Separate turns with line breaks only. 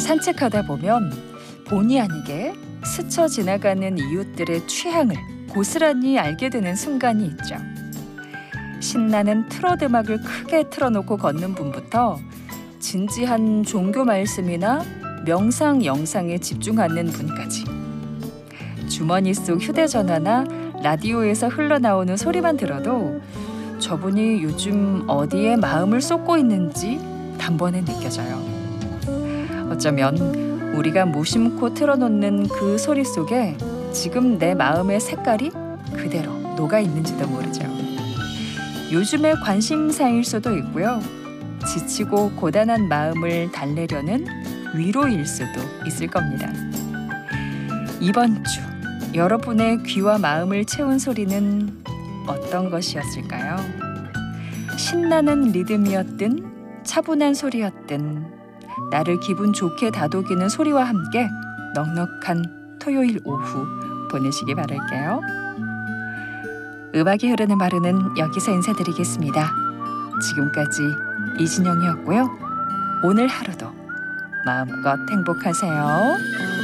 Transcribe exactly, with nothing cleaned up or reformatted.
산책하다 보면 본의 아니게 스쳐 지나가는 이웃들의 취향을 고스란히 알게 되는 순간이 있죠. 신나는 트로트 음악을 크게 틀어놓고 걷는 분부터 진지한 종교 말씀이나 명상 영상에 집중하는 분까지, 주머니 속 휴대전화나 라디오에서 흘러나오는 소리만 들어도 저분이 요즘 어디에 마음을 쏟고 있는지 단번에 느껴져요. 어쩌면 우리가 무심코 틀어놓는 그 소리 속에 지금 내 마음의 색깔이 그대로 녹아 있는지도 모르죠. 요즘의 관심사일 수도 있고요. 지치고 고단한 마음을 달래려는 위로일 수도 있을 겁니다. 이번 주 여러분의 귀와 마음을 채운 소리는 어떤 것이었을까요? 신나는 리듬이었든 차분한 소리였든 나를 기분 좋게 다독이는 소리와 함께 넉넉한 토요일 오후 보내시기 바랄게요. 음악이 흐르는 마루는 여기서 인사드리겠습니다. 지금까지 이진영이었고요. 오늘 하루도 마음껏 행복하세요.